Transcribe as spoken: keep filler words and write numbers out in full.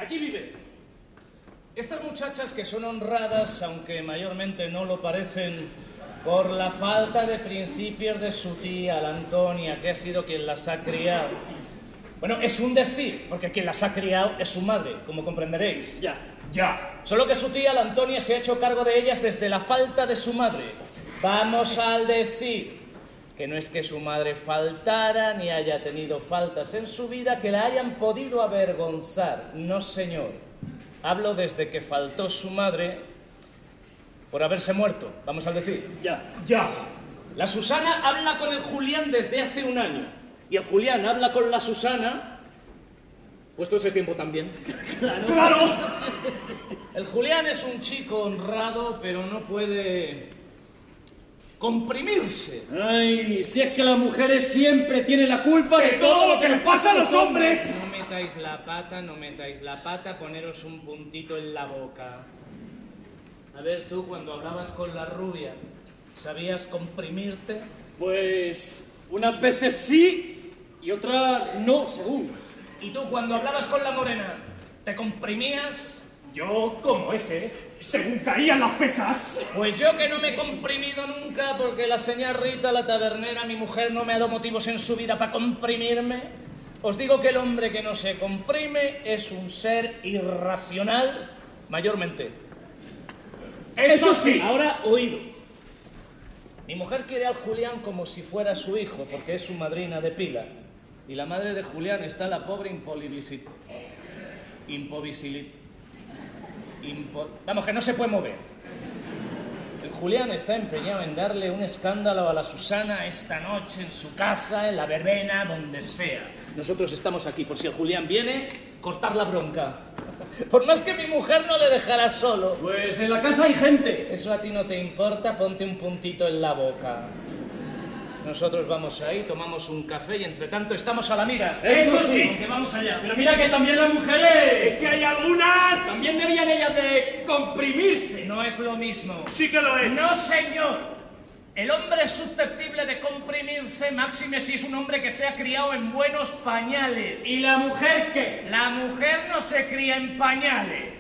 allí viven. Estas muchachas que son honradas, aunque mayormente no lo parecen, por la falta de principios de su tía, la Antonia, que ha sido quien las ha criado. Bueno, es un decir, porque quien las ha criado es su madre, como comprenderéis. Ya. Ya. Solo que su tía, la Antonia, se ha hecho cargo de ellas desde la falta de su madre. Vamos al decir que no es que su madre faltara ni haya tenido faltas en su vida que la hayan podido avergonzar. No, señor. Hablo desde que faltó su madre por haberse muerto. Vamos al decir. Ya. Ya. La Susana habla con el Julián desde hace un año. Y el Julián habla con la Susana, pues todo ese tiempo también. ¡Claro! ¡Claro! El Julián es un chico honrado, pero no puede comprimirse. Ay, si es que las mujeres siempre tienen la culpa de todo lo que les pasa a los hombres. No metáis la pata, no metáis la pata, poneros un puntito en la boca. A ver, tú, cuando hablabas con la rubia, ¿sabías comprimirte? Pues unas veces sí y otras no, según. ¿Y tú, cuando hablabas con la morena, te comprimías? Yo, como ese, según caían las pesas. Pues yo que no me he comprimido nunca porque la señora Rita, la tabernera, mi mujer, no me ha dado motivos en su vida para comprimirme. Os digo que el hombre que no se comprime es un ser irracional, mayormente. Eso sí. Ahora, oído. Mi mujer quiere al Julián como si fuera su hijo, porque es su madrina de pila. Y la madre de Julián está la pobre impolivisit... Impovisilit... Impo... Vamos, que no se puede mover. El Julián está empeñado en darle un escándalo a la Susana esta noche en su casa, en la verbena, donde sea. Nosotros estamos aquí, por si el Julián viene, cortar la bronca. Por más que mi mujer no le dejara solo. Pues en la casa hay gente. Eso a ti no te importa, ponte un puntito en la boca. Nosotros vamos ahí, tomamos un café y entre tanto estamos a la mira. Eso sí. Que vamos allá. Pero mira que también las mujeres, Es que hay algunas... también deberían ellas de comprimirse. No es lo mismo. Sí que lo es. No, señor. El hombre es susceptible de comprimirse, máxime si es un hombre que se ha criado en buenos pañales. ¿Y la mujer qué? La mujer no se cría en pañales.